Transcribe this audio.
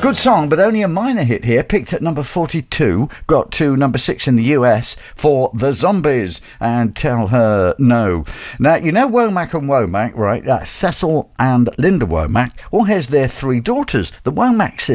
Good song, but only a minor hit here. Picked at number 42, got to number 6 in the US for The Zombies and Tell Her No. Now, you know Womack and Womack, right? Cecil and Linda Womack. Well, here's their 3 daughters, the Womack sisters.